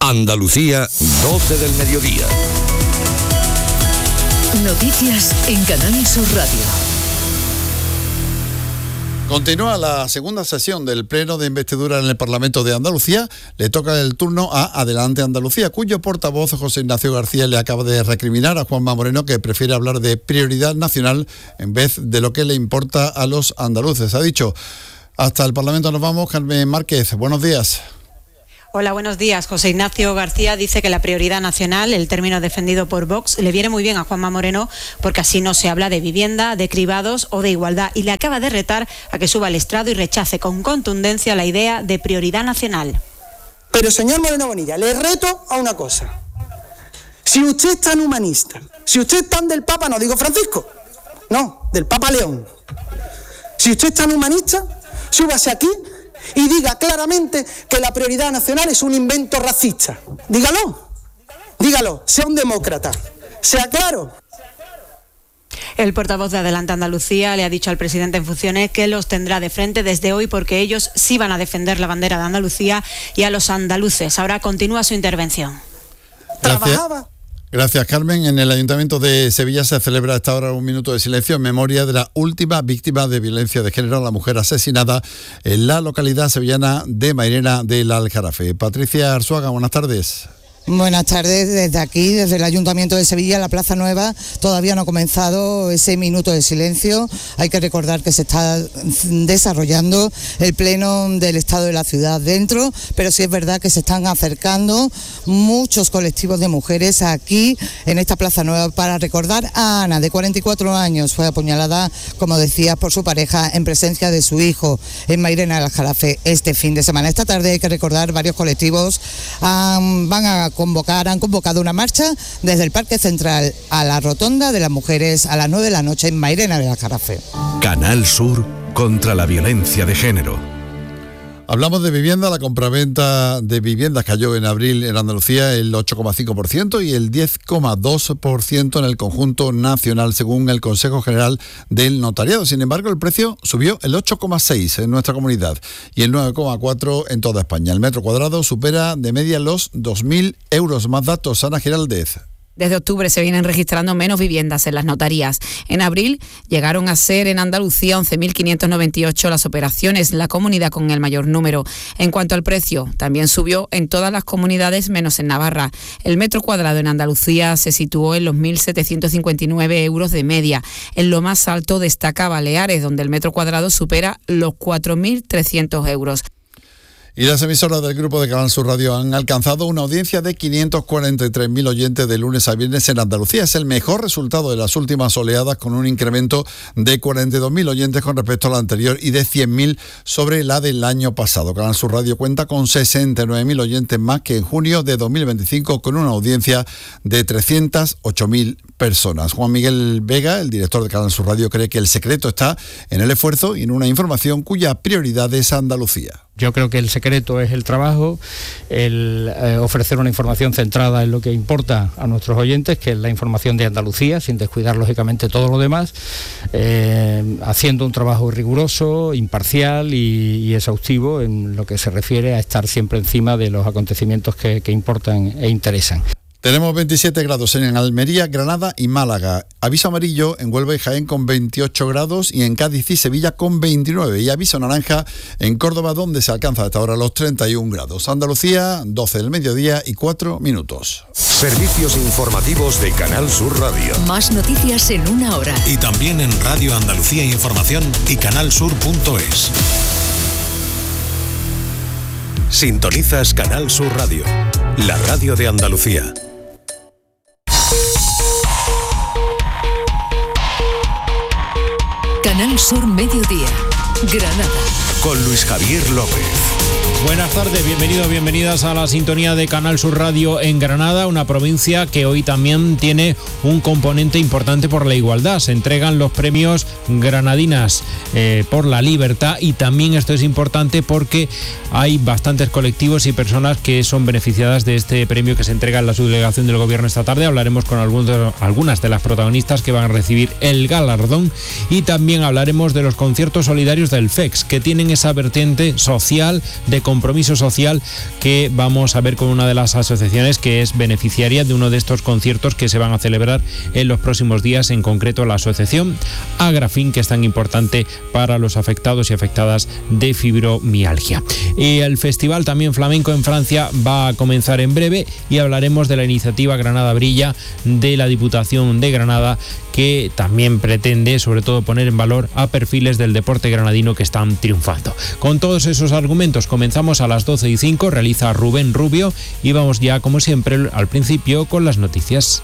Andalucía, 12 del mediodía. Noticias en Canal Sur Radio. Continúa la segunda sesión del Pleno de Investidura en el Parlamento de Andalucía. Le toca el turno a Adelante Andalucía, cuyo portavoz, José Ignacio García, le acaba de recriminar a Juanma Moreno que prefiere hablar de prioridad nacional en vez de lo que le importa a los andaluces. Ha dicho: hasta el Parlamento nos vamos. Carmen Márquez, buenos días. Hola, buenos días. José Ignacio García dice que la prioridad nacional, el término defendido por Vox, le viene muy bien a Juanma Moreno porque así no se habla de vivienda, de cribados o de igualdad, y le acaba de retar a que suba al estrado y rechace con contundencia la idea de prioridad nacional. Pero señor Moreno Bonilla, le reto a una cosa. Si usted es tan humanista, si usted es tan del Papa, no digo Francisco, no, del Papa León. Si usted es tan humanista, súbase aquí y diga claramente que la prioridad nacional es un invento racista. Dígalo, sea un demócrata, sea claro. El portavoz de Adelante Andalucía le ha dicho al presidente en funciones que los tendrá de frente desde hoy porque ellos sí van a defender la bandera de Andalucía y a los andaluces. Ahora continúa su intervención. Gracias, Carmen. En el Ayuntamiento de Sevilla se celebra a esta hora un minuto de silencio en memoria de la última víctima de violencia de género, la mujer asesinada en la localidad sevillana de Mairena del Aljarafe. Patricia Arzuaga, buenas tardes. Buenas tardes, desde aquí, desde el Ayuntamiento de Sevilla, la Plaza Nueva, todavía no ha comenzado ese minuto de silencio. Hay que recordar que se está desarrollando el pleno del Estado de la ciudad dentro, pero sí es verdad que se están acercando muchos colectivos de mujeres aquí en esta Plaza Nueva para recordar a Ana, de 44 años, fue apuñalada, como decía, por su pareja en presencia de su hijo en Mairena del Aljarafe este fin de semana. Esta tarde hay que recordar varios colectivos han convocado una marcha desde el Parque Central a la Rotonda de las Mujeres a las 9 de la noche en Mairena del Aljarafe. Canal Sur contra la violencia de género. Hablamos de vivienda. La compraventa de viviendas cayó en abril en Andalucía el 8,5% y el 10,2% en el conjunto nacional, según el Consejo General del Notariado. Sin embargo, el precio subió el 8,6% en nuestra comunidad y el 9,4% en toda España. El metro cuadrado supera de media los 2.000 euros. Más datos, Ana Giraldez. Desde octubre se vienen registrando menos viviendas en las notarías. En abril llegaron a ser en Andalucía 11.598 las operaciones, la comunidad con el mayor número. En cuanto al precio, también subió en todas las comunidades menos en Navarra. El metro cuadrado en Andalucía se situó en los 1.759 euros de media. En lo más alto destaca Baleares, donde el metro cuadrado supera los 4.300 euros. Y las emisoras del grupo de Canal Sur Radio han alcanzado una audiencia de 543.000 oyentes de lunes a viernes en Andalucía. Es el mejor resultado de las últimas oleadas, con un incremento de 42.000 oyentes con respecto a la anterior y de 100.000 sobre la del año pasado. Canal Sur Radio cuenta con 69.000 oyentes más que en junio de 2025, con una audiencia de 308.000 personas. Juan Miguel Vega, el director de Canal Sur Radio, cree que el secreto está en el esfuerzo y en una información cuya prioridad es Andalucía. Yo creo que el secreto es el trabajo, el ofrecer una información centrada en lo que importa a nuestros oyentes, que es la información de Andalucía, sin descuidar lógicamente todo lo demás, haciendo un trabajo riguroso, imparcial y exhaustivo en lo que se refiere a estar siempre encima de los acontecimientos que importan e interesan. Tenemos 27 grados en Almería, Granada y Málaga. Aviso amarillo en Huelva y Jaén con 28 grados y en Cádiz y Sevilla con 29. Y aviso naranja en Córdoba, donde se alcanza hasta ahora los 31 grados. Andalucía, 12 del mediodía y 4 minutos. Servicios informativos de Canal Sur Radio. Más noticias en una hora. Y también en Radio Andalucía Información y canalsur.es. Sintonizas Canal Sur Radio, la radio de Andalucía. Canal Sur Mediodía, Granada. Con Luis Javier López. Buenas tardes, bienvenidas a la sintonía de Canal Sur Radio en Granada, una provincia que hoy también tiene un componente importante por la igualdad. Se entregan los premios Granadinas por la Libertad, y también esto es importante porque hay bastantes colectivos y personas que son beneficiadas de este premio que se entrega en la subdelegación del Gobierno esta tarde. Hablaremos con algunas de las protagonistas que van a recibir el galardón, y también hablaremos de los conciertos solidarios del FEX, que tienen esa vertiente social, de compromiso social, que vamos a ver con una de las asociaciones que es beneficiaria de uno de estos conciertos que se van a celebrar en los próximos días, en concreto la asociación Agrafin, que es tan importante para los afectados y afectadas de fibromialgia. Y el festival también flamenco en Francia va a comenzar en breve y hablaremos de la iniciativa Granada Brilla de la Diputación de Granada, que también pretende sobre todo poner en valor a perfiles del deporte granadino que están triunfando. Con todos esos argumentos comenzamos a las 12:05, realiza Rubén Rubio y vamos ya como siempre al principio con las noticias.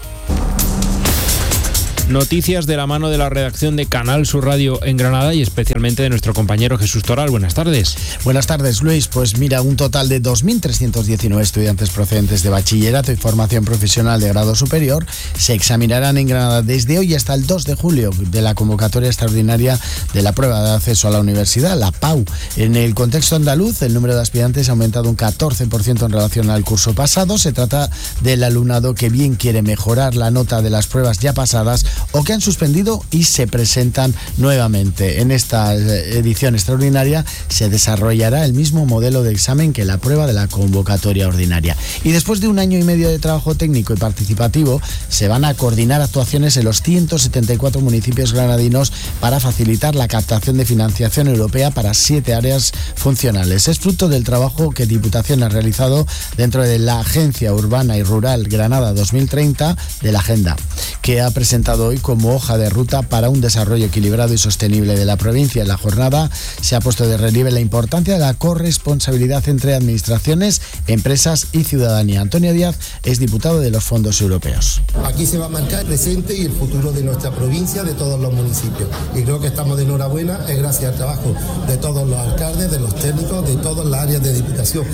Noticias de la mano de la redacción de Canal Sur Radio en Granada y especialmente de nuestro compañero Jesús Toral. Buenas tardes. Buenas tardes, Luis. Pues mira, un total de 2.319 estudiantes procedentes de bachillerato y formación profesional de grado superior se examinarán en Granada desde hoy hasta el 2 de julio de la convocatoria extraordinaria de la prueba de acceso a la universidad, la PAU. En el contexto andaluz, el número de aspirantes ha aumentado un 14% en relación al curso pasado. Se trata del alumnado que bien quiere mejorar la nota de las pruebas ya pasadas o que han suspendido y se presentan nuevamente. En esta edición extraordinaria se desarrollará el mismo modelo de examen que la prueba de la convocatoria ordinaria. Y después de un año y medio de trabajo técnico y participativo, se van a coordinar actuaciones en los 174 municipios granadinos para facilitar la captación de financiación europea para 7 áreas funcionales. Es fruto del trabajo que Diputación ha realizado dentro de la Agencia Urbana y Rural Granada 2030 de la Agenda, que ha presentado hoy como hoja de ruta para un desarrollo equilibrado y sostenible de la provincia. En la jornada se ha puesto de relieve la importancia de la corresponsabilidad entre administraciones, empresas y ciudadanía. Antonio Díaz es diputado de los fondos europeos. Aquí se va a marcar el presente y el futuro de nuestra provincia, de todos los municipios. Y creo que estamos de enhorabuena, es gracias al trabajo de todos los alcaldes, de los técnicos, de todas las áreas de Diputación.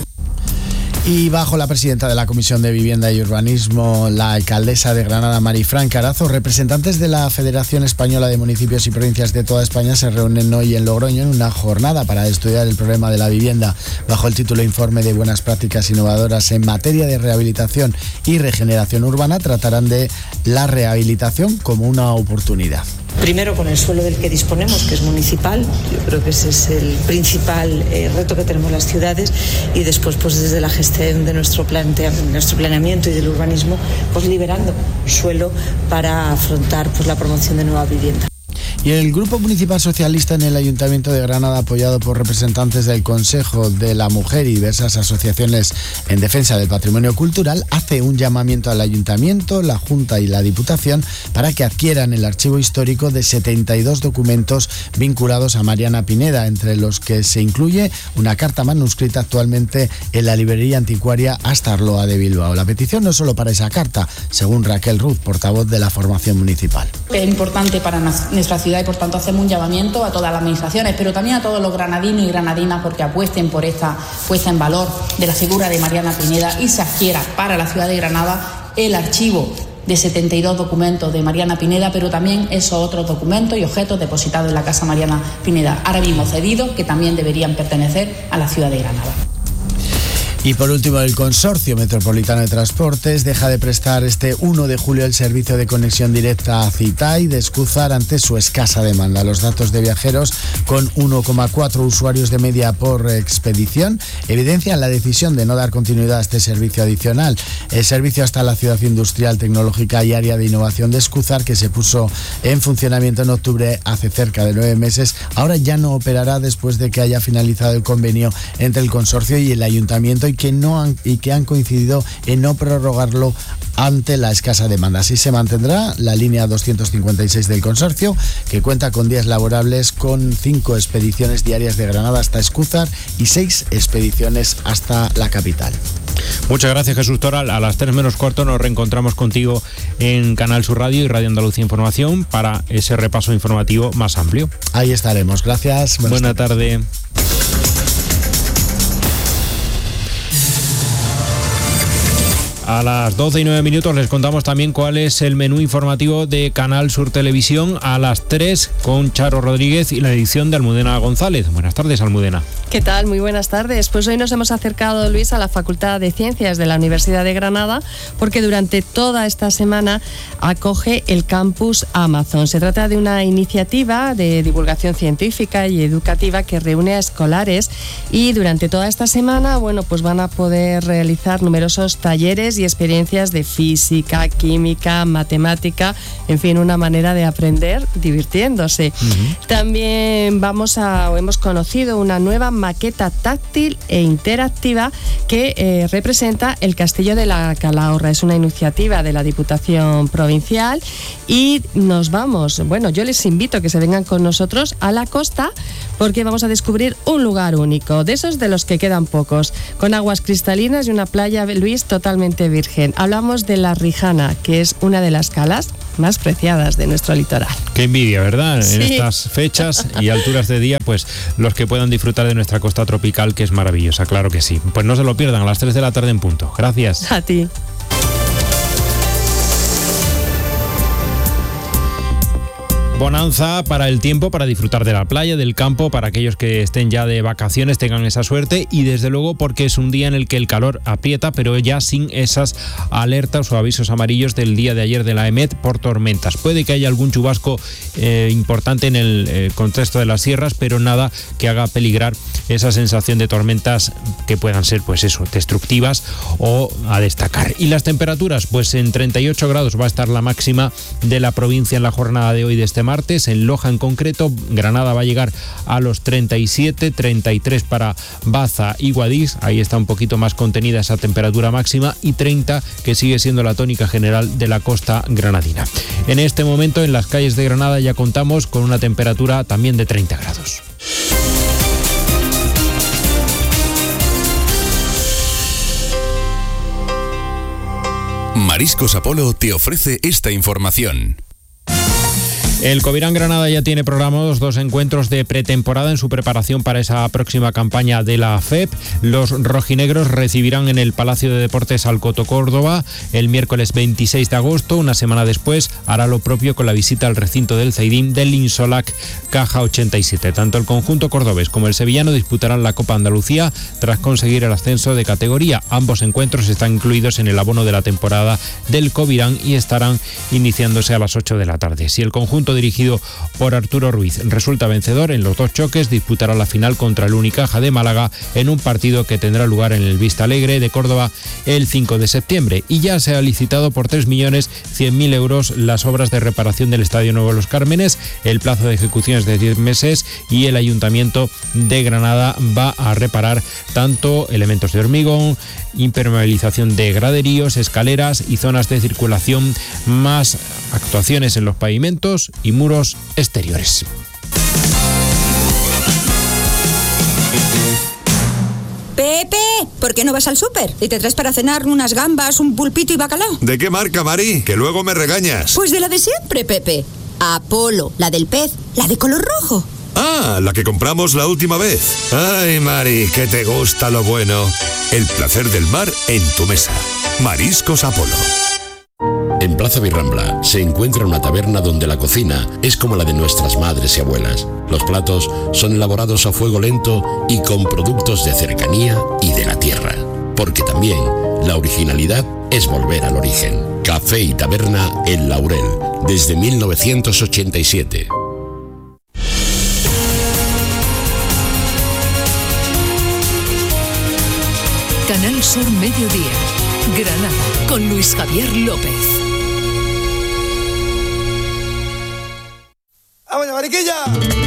Y bajo la presidenta de la Comisión de Vivienda y Urbanismo, la alcaldesa de Granada, Marifran Carazo, representantes de la Federación Española de Municipios y Provincias de toda España se reúnen hoy en Logroño en una jornada para estudiar el problema de la vivienda. Bajo el título Informe de Buenas Prácticas Innovadoras en materia de rehabilitación y regeneración urbana, tratarán de la rehabilitación como una oportunidad. Primero con el suelo del que disponemos, que es municipal, yo creo que ese es el principal reto que tenemos las ciudades, y después pues desde la gestión de nuestro planeamiento y del urbanismo, pues liberando suelo para afrontar pues la promoción de nueva vivienda. Y el Grupo Municipal Socialista en el Ayuntamiento de Granada, apoyado por representantes del Consejo de la Mujer y diversas asociaciones en defensa del patrimonio cultural, hace un llamamiento al Ayuntamiento, la Junta y la Diputación para que adquieran el archivo histórico de 72 documentos vinculados a Mariana Pineda, entre los que se incluye una carta manuscrita actualmente en la librería anticuaria Astarloa de Bilbao. La petición no es solo para esa carta, según Raquel Ruz, portavoz de la formación municipal. Es importante para nuestra ciudad y por tanto hacemos un llamamiento a todas las administraciones, pero también a todos los granadinos y granadinas porque apuesten por esta puesta en valor de la figura de Mariana Pineda y se adquiera para la ciudad de Granada el archivo de 72 documentos de Mariana Pineda, pero también esos otros documentos y objetos depositados en la Casa Mariana Pineda, ahora mismo cedidos, que también deberían pertenecer a la ciudad de Granada. Y por último, el Consorcio Metropolitano de Transportes deja de prestar este 1 de julio el servicio de conexión directa a Citay de Escúzar ante su escasa demanda. Los datos de viajeros, con 1,4 usuarios de media por expedición, evidencian la decisión de no dar continuidad a este servicio adicional. El servicio hasta la ciudad industrial, tecnológica y área de innovación de Escúzar, que se puso en funcionamiento en octubre hace cerca de 9 meses, ahora ya no operará después de que haya finalizado el convenio entre el consorcio y el ayuntamiento y que han coincidido en no prorrogarlo ante la escasa demanda. Así se mantendrá la línea 256 del consorcio, que cuenta con días laborables con 5 expediciones diarias de Granada hasta Escúzar y 6 expediciones hasta la capital. Muchas gracias, Jesús Toral. A las 3 menos cuarto nos reencontramos contigo en Canal Sur Radio y Radio Andalucía Información para ese repaso informativo más amplio. Ahí estaremos. Gracias. Buena tarde. A las 12:09 les contamos también cuál es el menú informativo de Canal Sur Televisión a las 3 con Charo Rodríguez y la edición de Almudena González. Buenas tardes, Almudena. ¿Qué tal? Muy buenas tardes. Pues hoy nos hemos acercado, Luis, a la Facultad de Ciencias de la Universidad de Granada, porque durante toda esta semana acoge el Campus Amazon. Se trata de una iniciativa de divulgación científica y educativa que reúne a escolares y durante toda esta semana, pues van a poder realizar numerosos talleres y experiencias de física, química, matemática, en fin, una manera de aprender divirtiéndose. También hemos conocido una nueva maqueta táctil e interactiva que representa el Castillo de la Calahorra. Es una iniciativa de la Diputación Provincial y nos vamos, yo les invito a que se vengan con nosotros a la costa porque vamos a descubrir un lugar único, de esos de los que quedan pocos, con aguas cristalinas y una playa, Luis, totalmente virgen. Hablamos de La Rijana, que es una de las calas más preciadas de nuestro litoral. Qué envidia, ¿verdad? Sí. En estas fechas y alturas de día, pues los que puedan disfrutar de nuestra costa tropical, que es maravillosa, claro que sí. Pues no se lo pierdan, a las 3 de la tarde en punto. Gracias. A ti. Bonanza para el tiempo, para disfrutar de la playa, del campo, para aquellos que estén ya de vacaciones, tengan esa suerte y desde luego porque es un día en el que el calor aprieta, pero ya sin esas alertas o avisos amarillos del día de ayer de la EMET por tormentas. Puede que haya algún chubasco importante en el contexto de las sierras, pero nada que haga peligrar esa sensación de tormentas que puedan ser, destructivas o a destacar. Y las temperaturas, en 38 grados va a estar la máxima de la provincia en la jornada de hoy de este martes. En Loja en concreto, Granada va a llegar a los 37, 33 para Baza y Guadix, ahí está un poquito más contenida esa temperatura máxima, y 30 que sigue siendo la tónica general de la costa granadina. En este momento en las calles de Granada ya contamos con una temperatura también de 30 grados. Mariscos Apolo te ofrece esta información. El Covirán Granada ya tiene programados 2 encuentros de pretemporada en su preparación para esa próxima campaña de la FEP. Los rojinegros recibirán en el Palacio de Deportes al Coto Córdoba el miércoles 26 de agosto. Una semana después hará lo propio con la visita al recinto del Zaidín del Insolac Caja 87. Tanto el conjunto cordobés como el sevillano disputarán la Copa Andalucía tras conseguir el ascenso de categoría. Ambos encuentros están incluidos en el abono de la temporada del Covirán y estarán iniciándose a las 8 de la tarde. Si el conjunto dirigido por Arturo Ruiz resulta vencedor en los 2 choques, disputará la final contra el Unicaja de Málaga en un partido que tendrá lugar en el Vista Alegre de Córdoba el 5 de septiembre. Y ya se ha licitado por 3.100.000 euros las obras de reparación del Estadio Nuevo Los Cármenes. El plazo de ejecución es de 10 meses y el Ayuntamiento de Granada va a reparar tanto elementos de hormigón, impermeabilización de graderíos, escaleras y zonas de circulación, más actuaciones en los pavimentos y muros exteriores. Pepe, ¿por qué no vas al súper? Y te traes para cenar unas gambas, un pulpito y bacalao. ¿De qué marca, Mari? Que luego me regañas. Pues de la de siempre, Pepe. Apolo, la del pez, la de color rojo. Ah, la que compramos la última vez. Ay, Mari, que te gusta lo bueno. El placer del mar en tu mesa. Mariscos Apolo. En Plaza Birrambla se encuentra una taberna donde la cocina es como la de nuestras madres y abuelas. Los platos son elaborados a fuego lento y con productos de cercanía y de la tierra. Porque también la originalidad es volver al origen. Café y Taberna El Laurel, desde 1987. Canal Sur Mediodía, Granada, con Luis Javier López. ¡Vamos, mariquilla!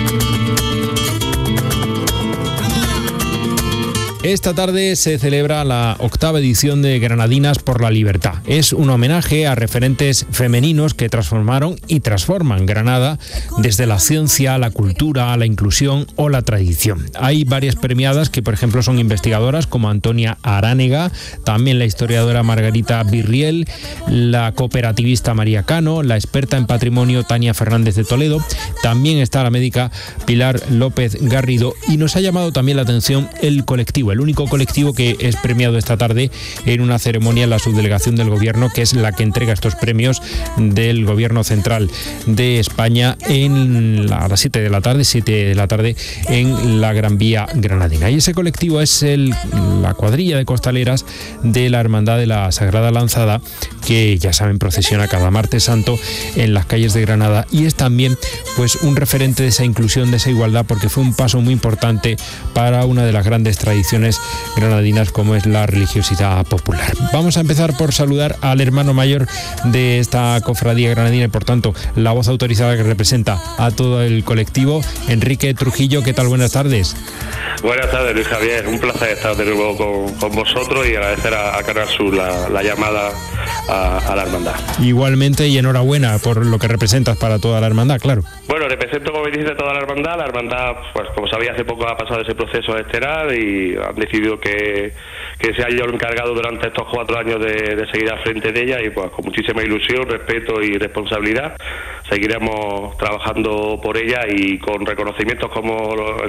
Esta tarde se celebra la 8ª edición de Granadinas por la Libertad. Es un homenaje a referentes femeninos que transformaron y transforman Granada desde la ciencia, la cultura, la inclusión o la tradición. Hay varias premiadas que, por ejemplo, son investigadoras como Antonia Aránega, también la historiadora Margarita Virriel, la cooperativista María Cano, la experta en patrimonio Tania Fernández de Toledo, también está la médica Pilar López Garrido y nos ha llamado también la atención el colectivo el único colectivo que es premiado esta tarde en una ceremonia en la subdelegación del Gobierno, que es la que entrega estos premios del Gobierno Central de España a las 7 de la tarde en la Gran Vía granadina. Y ese colectivo es la cuadrilla de costaleras de la Hermandad de la Sagrada Lanzada, que ya saben procesiona cada martes santo en las calles de Granada, y es también pues un referente de esa inclusión, de esa igualdad, porque fue un paso muy importante para una de las grandes tradiciones granadinas como es la religiosidad popular. Vamos a empezar por saludar al hermano mayor de esta cofradía granadina y por tanto la voz autorizada que representa a todo el colectivo, Enrique Trujillo. ¿Qué tal? Buenas tardes. Buenas tardes, Luis Javier. Un placer estar de nuevo con vosotros y agradecer a Canal Sur la llamada a la hermandad. Igualmente, y enhorabuena por lo que representas para toda la hermandad, claro. Bueno, represento, como dice, toda la hermandad. La hermandad, pues como sabía, hace poco ha pasado ese proceso estelar y han decidido que sea yo el encargado durante estos 4 años de seguir al frente de ella, y pues con muchísima ilusión, respeto y responsabilidad seguiremos trabajando por ella y con reconocimientos como